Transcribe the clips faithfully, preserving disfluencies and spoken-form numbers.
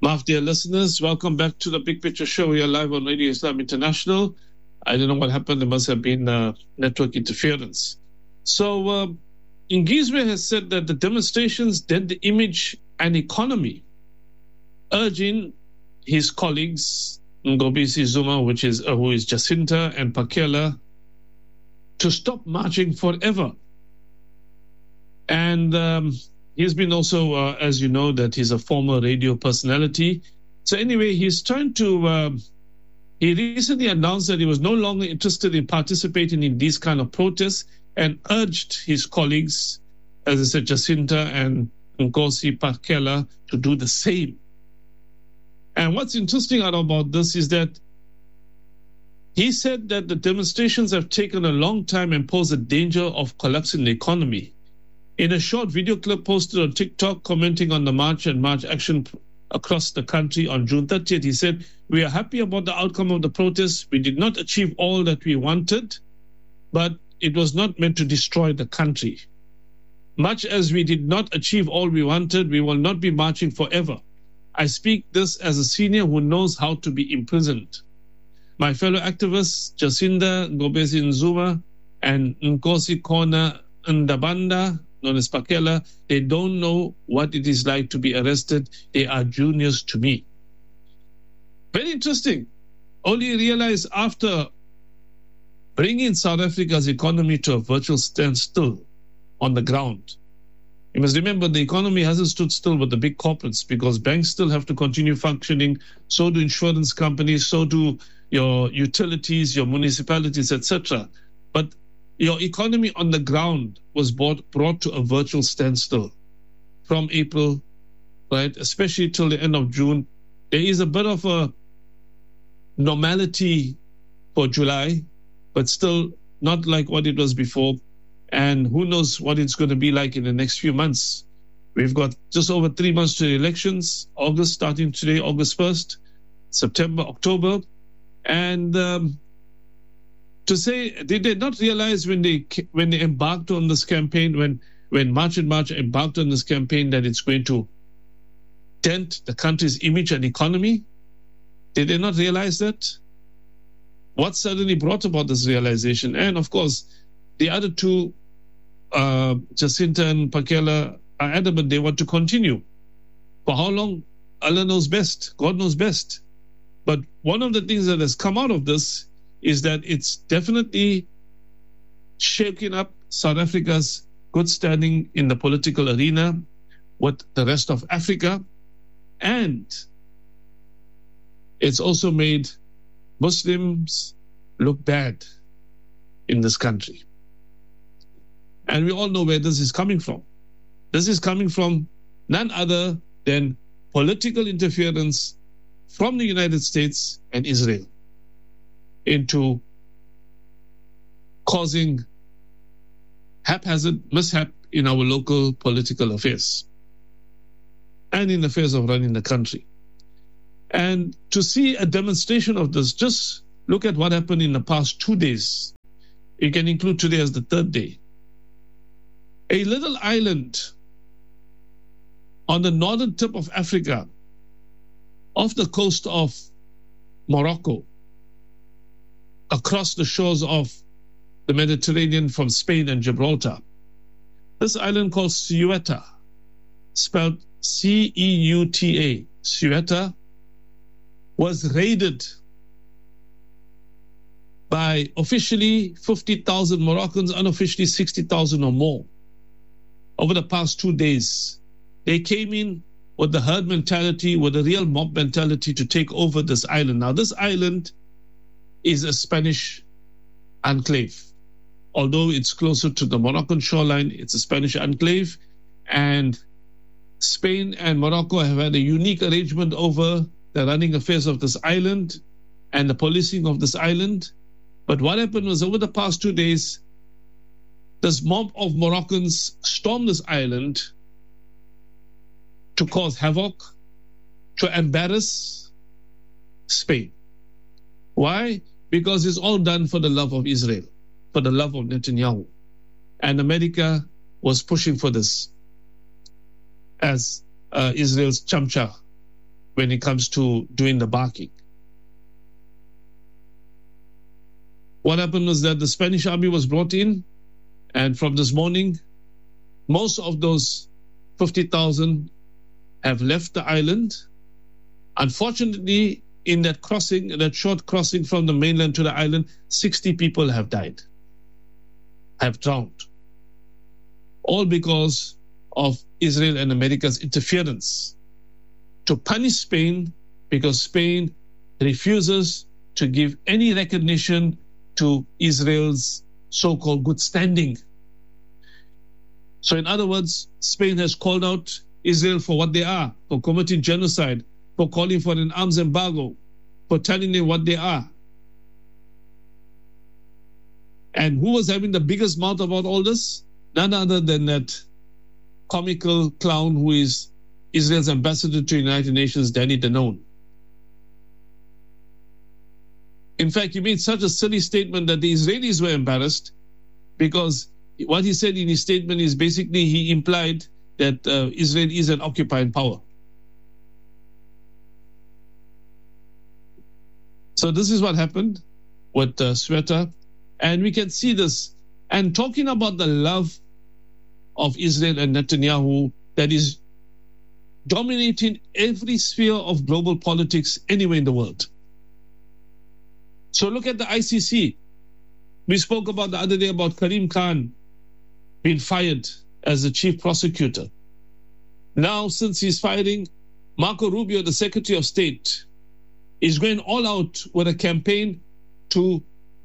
Maaf, dear listeners, welcome back to the Big Picture Show. We are live on Radio Islam International. I don't know what happened. There must have been uh, network interference. So, uh, Ngizwe has said that the demonstrations dent the image and economy, urging his colleagues, Ngobisi Zuma, which is uh, who is Jacinta, and Pakela, to stop marching forever. And um, he's been also, uh, as you know, that he's a former radio personality. So anyway, he's trying to, uh, he recently announced that he was no longer interested in participating in these kind of protests and urged his colleagues, as I said, Jacinta and Nkosi Pakela, to do the same. And what's interesting about this is that he said that the demonstrations have taken a long time and pose a danger of collapsing the economy. In a short video clip posted on TikTok commenting on the march and march action across the country on June thirtieth, he said, "We are happy about the outcome of the protests. We did not achieve all that we wanted, but it was not meant to destroy the country. Much as we did not achieve all we wanted, we will not be marching forever. I speak this as a senior who knows how to be imprisoned. My fellow activists, Jacinta Ngobesi Zuma and Nkosi Kona Ndabanda, known as Pakela, they don't know what it is like to be arrested. They are juniors to me." Very interesting. Only realized after bringing South Africa's economy to a virtual standstill on the ground. You must remember the economy hasn't stood still with the big corporates because banks still have to continue functioning. So do insurance companies, so do your utilities, your municipalities, et cetera. But your economy on the ground was brought, brought to a virtual standstill from April, right, especially till the end of June. There is a bit of a normality for July, but still not like what it was before. And who knows what it's going to be like in the next few months. We've got just over three months to the elections, August starting today, August first, September, October. And um, to say, they did not realize when they when they embarked on this campaign, when, when March and March embarked on this campaign, that it's going to dent the country's image and economy? Did they not realize that? What suddenly brought about this realization? And of course, the other two, uh, Jacinta and Pakela, are adamant they want to continue. For how long? Allah knows best. God knows best. But one of the things that has come out of this is that it's definitely shaking up South Africa's good standing in the political arena with the rest of Africa. And it's also made Muslims look bad in this country. And we all know where this is coming from. This is coming from none other than political interference from the United States and Israel into causing haphazard mishap in our local political affairs and in the affairs of running the country. And to see a demonstration of this, just look at what happened in the past two days. You can include today as the third day. A little island on the northern tip of Africa, off the coast of Morocco, across the shores of the Mediterranean from Spain and Gibraltar. This island called Ceuta, spelled C E U T A, Ceuta, was raided by officially fifty thousand Moroccans, unofficially sixty thousand or more. Over the past two days, they came in with the herd mentality, with the real mob mentality to take over this island. Now, this island is a Spanish enclave. Although it's closer to the Moroccan shoreline, it's a Spanish enclave. And Spain and Morocco have had a unique arrangement over the running affairs of this island and the policing of this island. But what happened was over the past two days, this mob of Moroccans stormed this island to cause havoc, to embarrass Spain. Why? Because it's all done for the love of Israel, for the love of Netanyahu. And America was pushing for this as uh, Israel's chamcha, when it comes to doing the barking. What happened was that the Spanish army was brought in, and from this morning, most of those fifty thousand have left the island. Unfortunately, in that crossing, that short crossing from the mainland to the island, sixty people have died, have drowned, all because of Israel and America's interference to punish Spain, because Spain refuses to give any recognition to Israel's so-called good standing. So in other words, Spain has called out Israel for what they are, for committing genocide, for calling for an arms embargo, for telling them what they are. And who was having the biggest mouth about all this? None other than that comical clown who is Israel's ambassador to the United Nations, Danny Danon. In fact, he made such a silly statement that the Israelis were embarrassed, because what he said in his statement is basically he implied that uh, Israel is an occupying power. So this is what happened with uh, Sweta, and we can see this. And talking about the love of Israel and Netanyahu that is dominating every sphere of global politics anywhere in the world. So look at the I C C. We spoke about the other day about Karim Khan being fired as the chief prosecutor. Now, since he's firing, Marco Rubio, the Secretary of State, is going all out with a campaign to,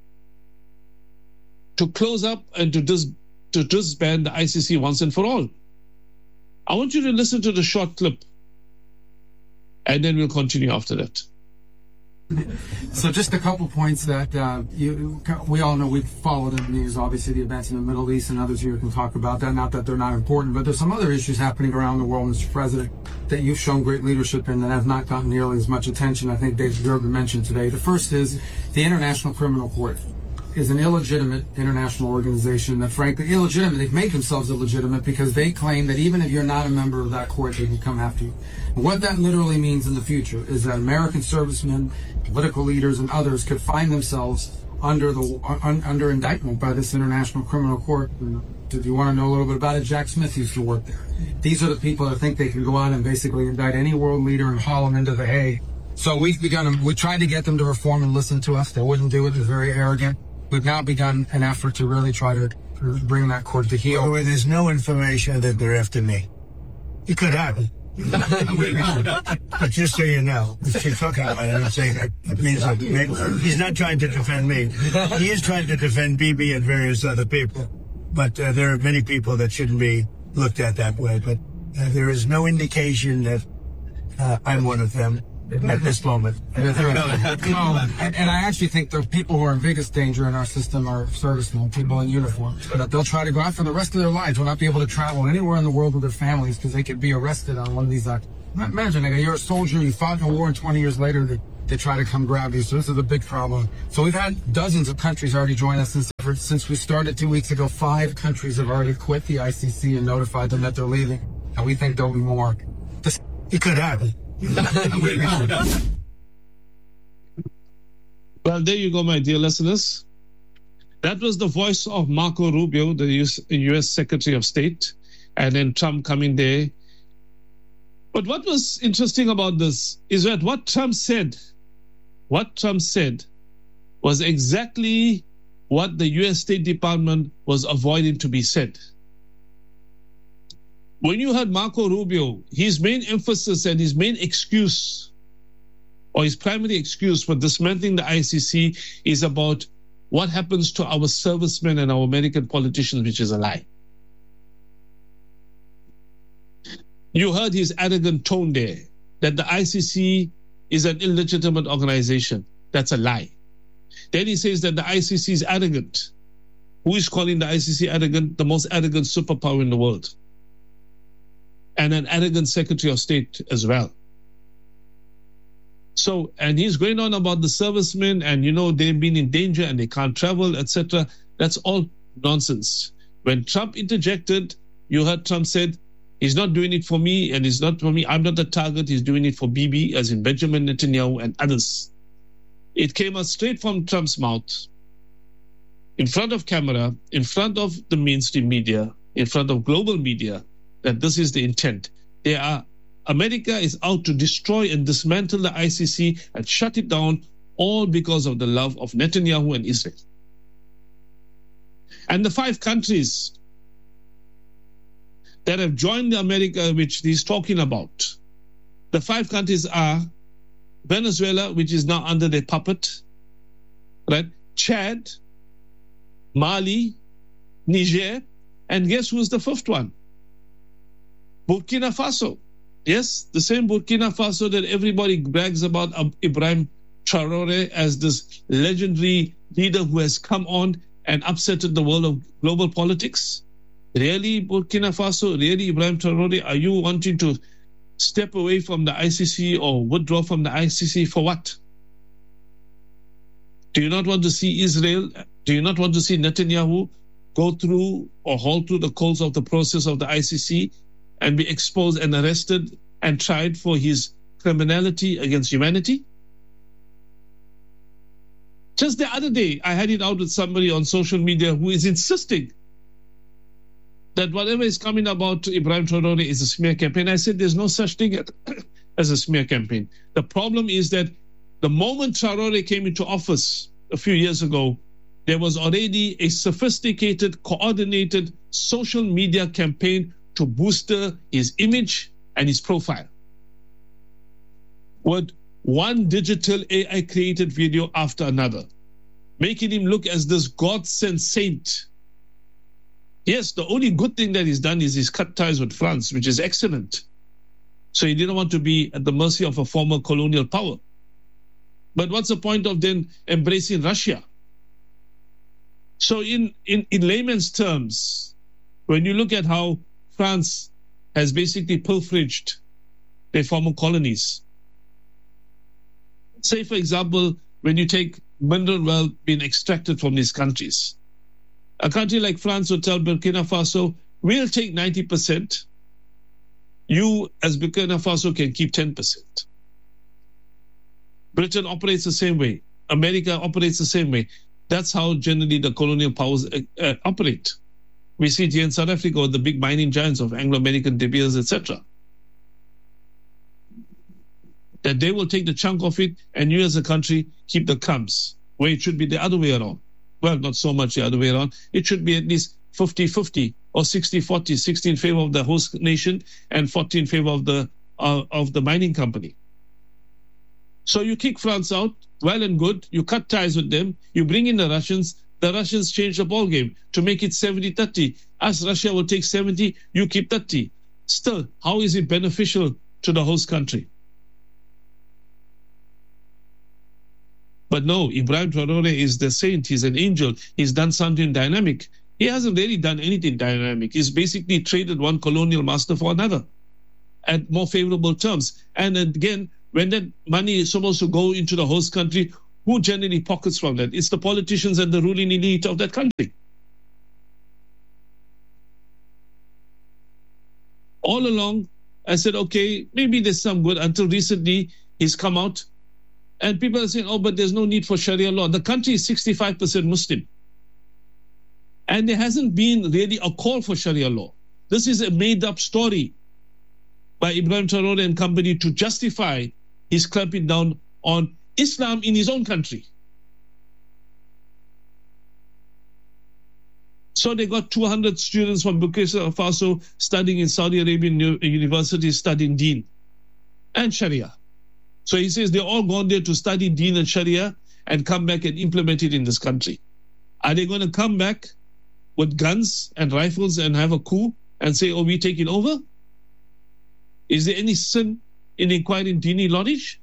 to close up and to, dis, to disband the I C C once and for all. I want you to listen to the short clip, and then we'll continue after that. So just a couple points that uh, you, we all know. We've followed in the news, obviously, the events in the Middle East, and others here can talk about that. Not that they're not important, but there's some other issues happening around the world, Mister President, that you've shown great leadership in that have not gotten nearly as much attention. I think David Durbin mentioned today. The first is the International Criminal Court is an illegitimate international organization that, frankly, illegitimate. They've made themselves illegitimate because they claim that even if you're not a member of that court, they can come after you. And what that literally means in the future is that American servicemen, political leaders, and others could find themselves under the un, under indictment by this International Criminal Court. If you want to know a little bit about it, Jack Smith used to work there. These are the people that think they can go out and basically indict any world leader and haul them into the Hague. So we've begun, we tried to get them to reform and listen to us. They wouldn't do it. They're very arrogant. We've now begun an effort to really try to bring that court to heel. By the way, there's no information that they're after me. It could happen. But just so you know, she's talking about it, I'm saying that means that he's not trying to defend me. He is trying to defend Bibi and various other people. But uh, there are many people that shouldn't be looked at that way. But uh, there is no indication that uh, I'm one of them at this moment. no, and, and I actually think the people who are in biggest danger in our system are servicemen, people in uniform. That they'll try to go out for the rest of their lives, will not be able to travel anywhere in the world with their families because they could be arrested on one of these acts. Imagine, like, you're a soldier, you fought in a war, and twenty years later they, they try to come grab you. So this is a big problem. So we've had dozens of countries already join us since, since we started two weeks ago. Five countries have already quit the I C C and notified them that they're leaving. And we think there'll be more. This, it could happen. Well, there you go, my dear listeners. That was the voice of Marco Rubio, the U S Secretary of State, and then Trump coming there. But what was interesting about this is that what Trump said, what Trump said was exactly what the U S State Department was avoiding to be said. When you heard Marco Rubio, his main emphasis and his main excuse, or his primary excuse for dismantling the I C C, is about what happens to our servicemen and our American politicians, which is a lie. You heard his arrogant tone there, that the I C C is an illegitimate organization. That's a lie. Then he says that the I C C is arrogant. Who is calling the I C C arrogant? The most arrogant superpower in the world. And an arrogant Secretary of State as well. So, and he's going on about the servicemen and, you know, they've been in danger and they can't travel, et cetera. That's all nonsense. When Trump interjected, you heard Trump said, He's not doing it for me, and it's not for me. I'm not the target. He's doing it for Bibi, as in Benjamin Netanyahu and others. It came out straight from Trump's mouth, in front of camera, in front of the mainstream media, in front of global media, that this is the intent. They are, America is out to destroy and dismantle the I C C and shut it down, all because of the love of Netanyahu and Israel. And the five countries that have joined America, which he's talking about, the five countries are Venezuela, which is now under their puppet, right? Chad, Mali, Niger, and guess who's the fifth one? Burkina Faso. Yes, the same Burkina Faso that everybody brags about, Ibrahim Traore, as this legendary leader who has come on and upsetted the world of global politics. Really, Burkina Faso? Really, Ibrahim Traore? Are you wanting to step away from the I C C or withdraw from the I C C for what? Do you not want to see Israel? Do you not want to see Netanyahu go through or haul through the coals of the process of the I C C and be exposed and arrested and tried for his criminality against humanity? Just the other day, I had it out with somebody on social media who is insisting that whatever is coming about Ibrahim Traore is a smear campaign. I said there's no such thing as a smear campaign. The problem is that the moment Traore came into office a few years ago, there was already a sophisticated, coordinated social media campaign to booster his image and his profile, with one digital A I-created video after another, making him look as this God-sent saint. Yes, the only good thing that he's done is he's cut ties with France, which is excellent. So he didn't want to be at the mercy of a former colonial power. But what's the point of then embracing Russia? So in, in, in layman's terms, when you look at how France has basically pilferaged their former colonies, say, for example, when you take mineral wealth being extracted from these countries, a country like France would tell Burkina Faso, we'll take ninety percent. You, as Burkina Faso, can keep ten percent. Britain operates the same way. America operates the same way. That's how generally the colonial powers uh, uh, operate. We see it here in South Africa with the big mining giants of Anglo-American, De Beers, et cetera. That they will take the chunk of it and you as a country keep the crumbs, where it should be the other way around. Well, not so much the other way around. It should be at least fifty fifty or sixty forty, sixty in favor of the host nation and forty in favor of the uh, of the mining company. So you kick France out, well and good. You cut ties with them. You bring in the Russians. The Russians change the ballgame to make it seventy thirty. Us, Russia will take seventy, you keep thirty. Still, how is it beneficial to the host country? But no, Ibrahim Traore is the saint. He's an angel. He's done something dynamic. He hasn't really done anything dynamic. He's basically traded one colonial master for another at more favorable terms. And again, when that money is supposed to go into the host country, who generally pockets from that? It's the politicians and the ruling elite of that country. All along, I said, okay, maybe there's some good. Until recently, he's come out and people are saying, oh, but there's no need for Sharia law. The country is sixty-five percent Muslim. And there hasn't been really a call for Sharia law. This is a made-up story by Ibrahim Traore and company to justify his clamping down on Islam in his own country. So they got two hundred students from Burkina Faso studying in Saudi Arabian universities, studying Deen and Sharia. So he says they're all gone there to study Deen and Sharia and come back and implement it in this country. Are they going to come back with guns and rifles and have a coup and say, oh, we take it over? Is there any sin in inquiring Dini knowledge?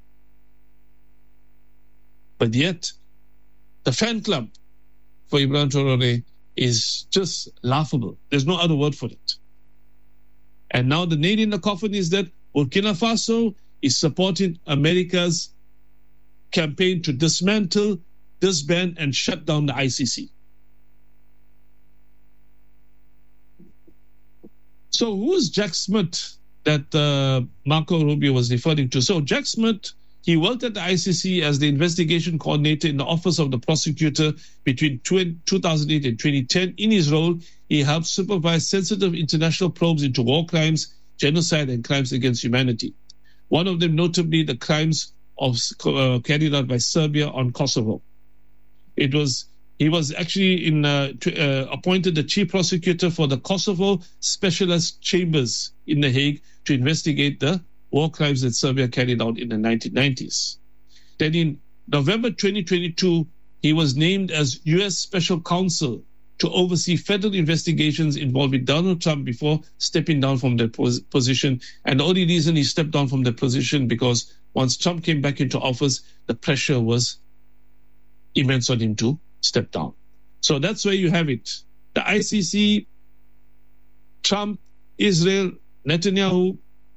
But yet, the fan club for Ibrahim Traore is just laughable. There's no other word for it. And now the nail in the coffin is that Burkina Faso is supporting America's campaign to dismantle, disband, and shut down the I C C. So who's Jack Smith that uh, Marco Rubio was referring to? So Jack Smith, he worked at the I C C as the investigation coordinator in the office of the prosecutor between two thousand eight and twenty ten. In his role, he helped supervise sensitive international probes into war crimes, genocide, and crimes against humanity. One of them notably the crimes of uh, carried out by Serbia on Kosovo. It was he was actually in uh, to, uh, appointed the chief prosecutor for the Kosovo Specialist Chambers in The Hague to investigate the war crimes that Serbia carried out in the nineteen nineties. Then in November twenty twenty-two, he was named as U S Special Counsel to oversee federal investigations involving Donald Trump before stepping down from that pos- position. And the only reason he stepped down from the position because once Trump came back into office, the pressure was immense on him to step down. So that's where you have it. The I C C, Trump, Israel, Netanyahu,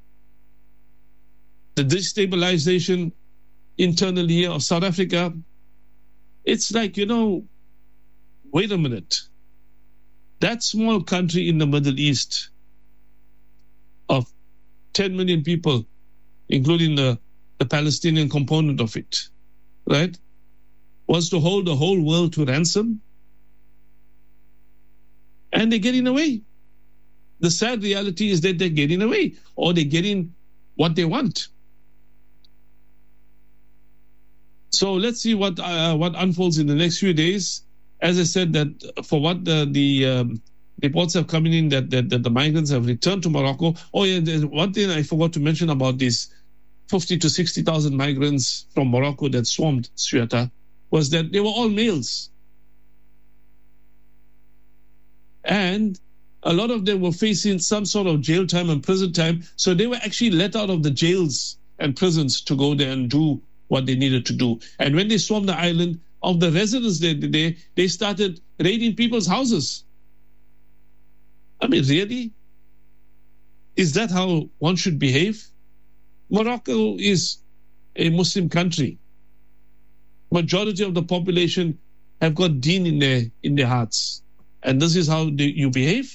the destabilization internally here of South Africa. It's like, you know, wait a minute. That small country in the Middle East of ten million people, including the, the Palestinian component of it, right, was to hold the whole world to ransom. And they're getting away. The sad reality is that they're getting away, or they're getting what they want. So let's see what uh, what unfolds in the next few days. As I said, that for what the, the um, reports have come in that, that, that the migrants have returned to Morocco. Oh yeah, there's one thing I forgot to mention about these fifty to sixty thousand migrants from Morocco that swarmed Ceuta was that they were all males. And a lot of them were facing some sort of jail time and prison time. So they were actually let out of the jails and prisons to go there and do what they needed to do. And when they swarmed the island, of the residents there, they, they started raiding people's houses. I mean, really? Is that how one should behave? Morocco is a Muslim country. Majority of the population have got deen in their, in their hearts. And this is how they, you behave?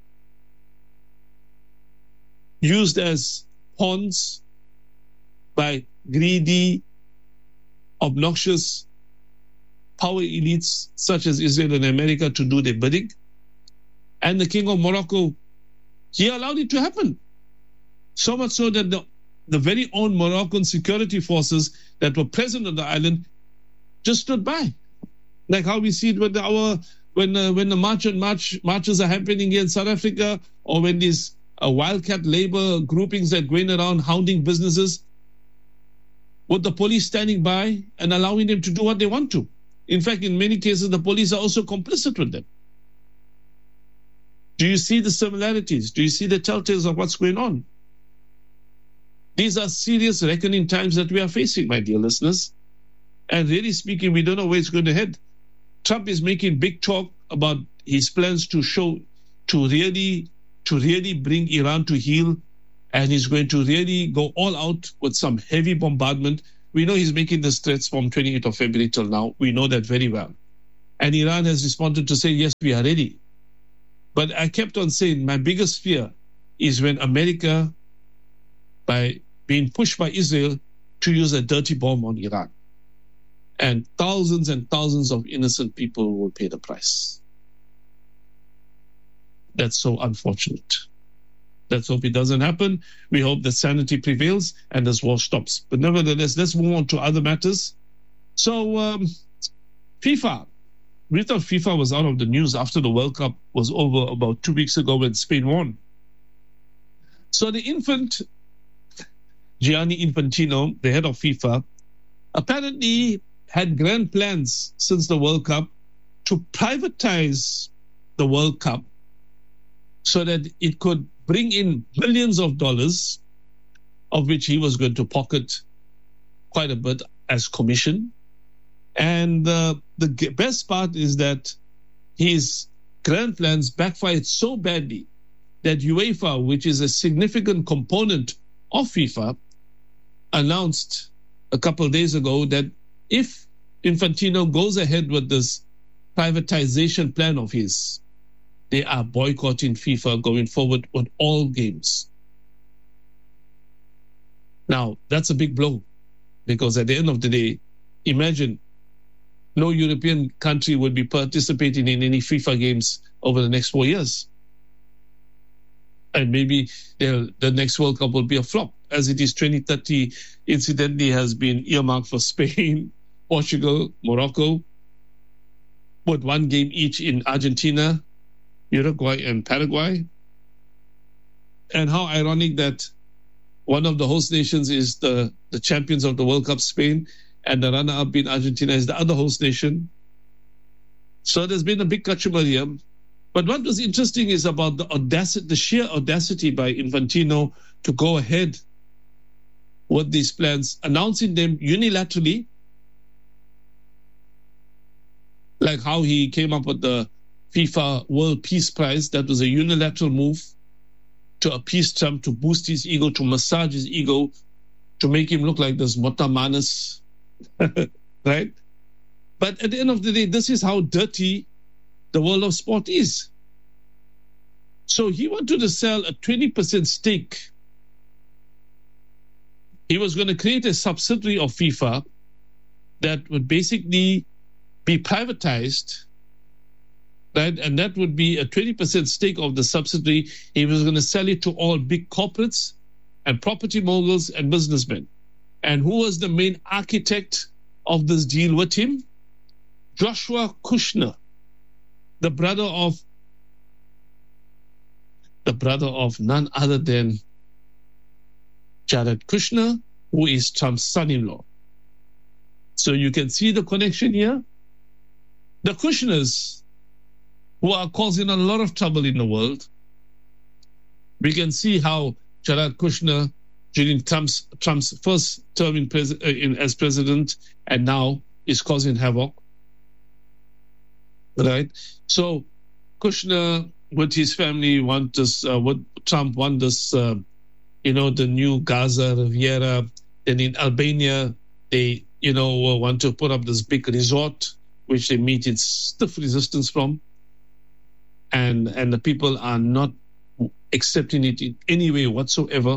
Used as pawns by greedy, obnoxious power elites such as Israel and America to do their bidding. And the King of Morocco, he allowed it to happen. So much so that the, the very own Moroccan security forces that were present on the island just stood by. Like how we see it when our when uh, when the march and march marches are happening here in South Africa, or when these uh, wildcat labor groupings that are going around hounding businesses, with the police standing by and allowing them to do what they want to. In fact, in many cases, the police are also complicit with them. Do you see the similarities? Do you see the telltales of what's going on? These are serious reckoning times that we are facing, my dear listeners. And really speaking, we don't know where it's going to head. Trump is making big talk about his plans to show, to really, to really bring Iran to heel, and he's going to really go all out with some heavy bombardment. We know he's making the threats from twenty-eighth of February till now. We know that very well. And Iran has responded to say, yes, we are ready. But I kept on saying my biggest fear is when America, by being pushed by Israel, to use a dirty bomb on Iran. And thousands and thousands of innocent people will pay the price. That's so unfortunate. Let's hope it doesn't happen. We hope that sanity prevails and this war stops. But nevertheless, let's move on to other matters. So, um, FIFA. We thought FIFA was out of the news after the World Cup was over about two weeks ago when Spain won. So the infant, Gianni Infantino, the head of FIFA, apparently had grand plans since the World Cup to privatize the World Cup so that it could bring in billions of dollars, of which he was going to pocket quite a bit as commission. And uh, the best part is that his grand plans backfired so badly that UEFA, which is a significant component of FIFA, announced a couple of days ago that if Infantino goes ahead with this privatization plan of his, they are boycotting FIFA going forward with all games. Now, that's a big blow, because at the end of the day, imagine no European country would be participating in any FIFA games over the next four years. And maybe the next World Cup will be a flop, as it is twenty thirty, incidentally, has been earmarked for Spain, Portugal, Morocco, with one game each in Argentina, Uruguay, and Paraguay. And how ironic that one of the host nations is the, the champions of the World Cup, Spain, and the runner-up being Argentina is the other host nation. So there's been a big kachumar here. But what was interesting is about the audacity, the sheer audacity by Infantino to go ahead with these plans, announcing them unilaterally, like how he came up with the FIFA World Peace Prize. That was a unilateral move to appease Trump, to boost his ego, to massage his ego, to make him look like this Mota Manas, right? But at the end of the day, this is how dirty the world of sport is. So he wanted to sell a twenty percent stake. He was going to create a subsidiary of FIFA that would basically be privatized, right? And that would be a twenty percent stake of the subsidiary. He was going to sell it to all big corporates and property moguls and businessmen. And who was the main architect of this deal with him? Joshua Kushner, the brother of the brother of none other than Jared Kushner, who is Trump's son-in-law. So you can see the connection here. The Kushners, who are causing a lot of trouble in the world, we can see how Jared Kushner, during Trump's, Trump's first term in pres- uh, in, as president, and now is causing havoc. Right? So Kushner, with his family, want this, uh, what Trump want this, uh, you know, the new Gaza Riviera. Then in Albania, they, you know, want to put up this big resort, which they meet in stiff resistance from. And, and the people are not accepting it in any way whatsoever.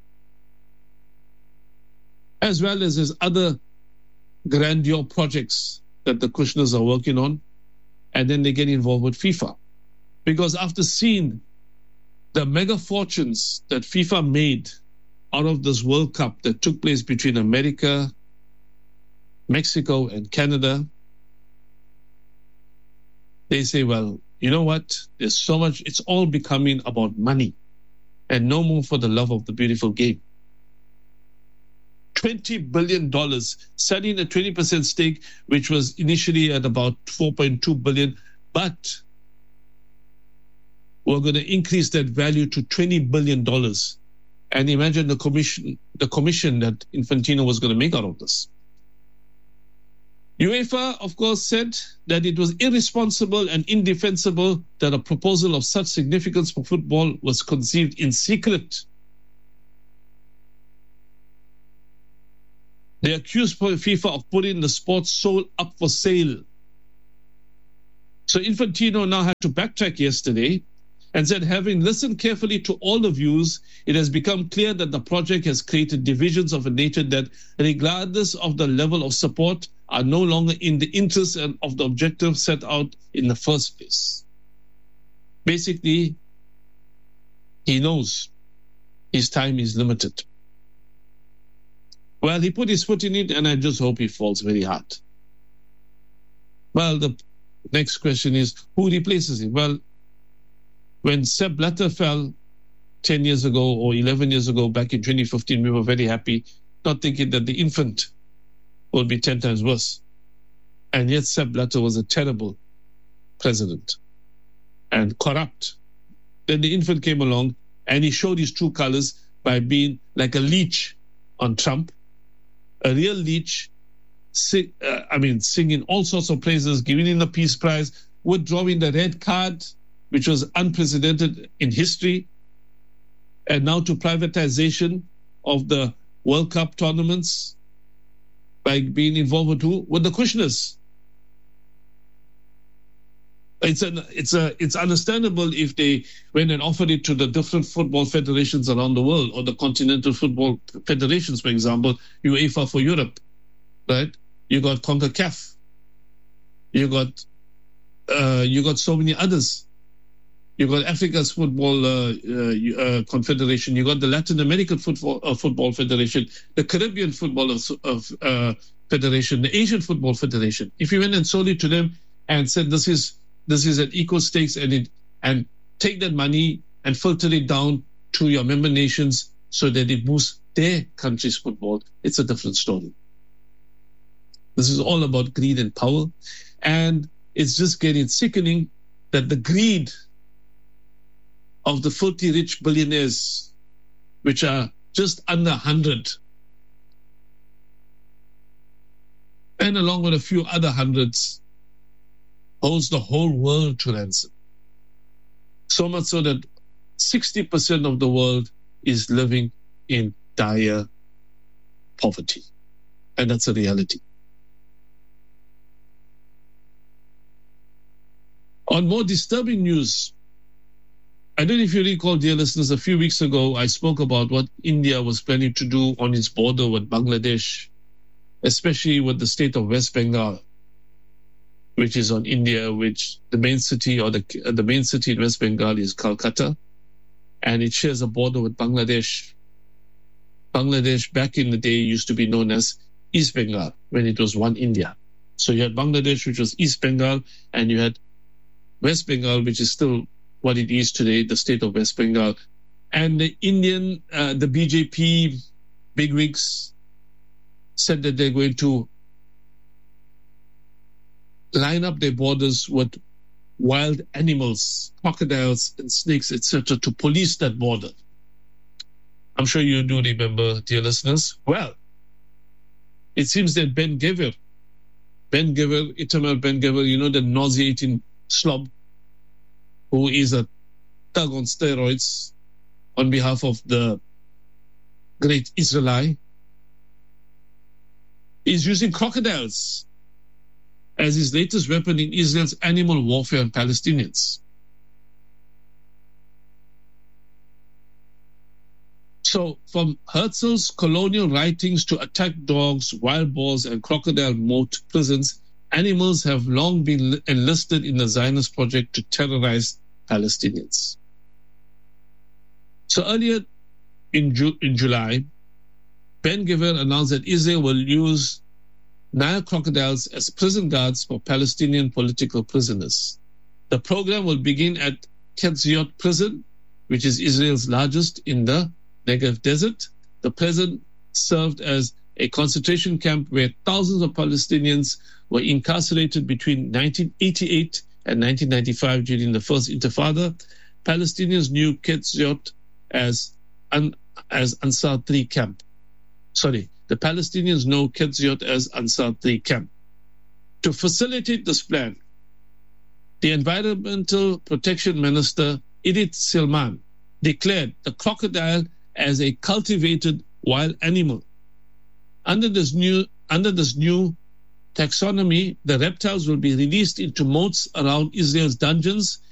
As well as there's other grandeur projects that the Kushners are working on. And then they get involved with FIFA. Because after seeing the mega fortunes that FIFA made out of this World Cup that took place between America, Mexico, and Canada, they say, well, you know what? There's so much, it's all becoming about money and no more for the love of the beautiful game. twenty billion dollars, selling a twenty percent stake, which was initially at about four point two billion dollars, but we're going to increase that value to twenty billion dollars. And imagine the commission, the commission that Infantino was going to make out of this. UEFA, of course, said that it was irresponsible and indefensible that a proposal of such significance for football was conceived in secret. They accused FIFA of putting the sports soul up for sale. So Infantino now had to backtrack yesterday and said, having listened carefully to all the views, it has become clear that the project has created divisions of a nature that, regardless of the level of support, are no longer in the interest and of the objective set out in the first place. Basically, he knows his time is limited. Well, he put his foot in it, and I just hope he falls very hard. Well, the next question is, who replaces him? Well, when Sepp Blatter fell ten years ago or eleven years ago, back in twenty fifteen, we were very happy, not thinking that the infant will be ten times worse. And yet Sepp Blatter was a terrible president and corrupt. Then the infant came along and he showed his true colors by being like a leech on Trump, a real leech, sing, uh, I mean, singing all sorts of praises, giving him the Peace Prize, withdrawing the red card, which was unprecedented in history, and now to privatization of the World Cup tournaments by being involved with who? With the Kushners. It's an, it's a, it's understandable if they went and offered it to the different football federations around the world, or the continental football federations, for example, UEFA for Europe, right? You got CONCACAF, you got, uh, you got so many others. You got Africa's football uh, uh, uh, confederation. You got the Latin American football uh, football federation, the Caribbean football of, of uh, federation, the Asian football federation. If you went and sold it to them and said this is This is an equal stakes, and it and take that money and filter it down to your member nations so that it boosts their country's football, it's a different story. This is all about greed and power, and it's just getting sickening that the greed of the filthy rich billionaires, which are just under one hundred, and along with a few other hundreds, holds the whole world to ransom. So much so that sixty percent of the world is living in dire poverty. And that's a reality. On more disturbing news, I don't know if you recall, dear listeners, a few weeks ago, I spoke about what India was planning to do on its border with Bangladesh, especially with the state of West Bengal, which is on India, which the main city or the the main city in West Bengal is Calcutta, and it shares a border with Bangladesh. Bangladesh back in the day used to be known as East Bengal when it was one India. So you had Bangladesh, which was East Bengal, and you had West Bengal, which is still what it is today, the state of West Bengal. And the Indian, uh, the B J P bigwigs said that they're going to line up their borders with wild animals, crocodiles and snakes, et cetera, to police that border. I'm sure you do remember, dear listeners. Well, it seems that Ben Gvir, Ben Gvir, Itamar Ben Gvir, you know, the nauseating slob, who is a thug on steroids on behalf of the great Israeli, is using crocodiles as his latest weapon in Israel's animal warfare on Palestinians. So, from Herzl's colonial writings to attack dogs, wild boars, and crocodile moat prisons, animals have long been enlisted in the Zionist project to terrorize Palestinians. So, earlier in, Ju- in July, Ben Gvir announced that Israel will use Nile crocodiles as prison guards for Palestinian political prisoners. The program will begin at Ketziot prison, which is Israel's largest in the Negev desert. The prison served as a concentration camp where thousands of Palestinians were incarcerated between nineteen eighty-eight and nineteen ninety-five during the first Intifada. Palestinians knew Ketziot as, an, as Ansar three camp. Sorry. The Palestinians know Ketziot as Ansar three camp. To facilitate this plan, the Environmental Protection Minister, Idit Silman, declared the crocodile as a cultivated wild animal. Under this new, under this new taxonomy, the reptiles will be released into moats around Israel's dungeons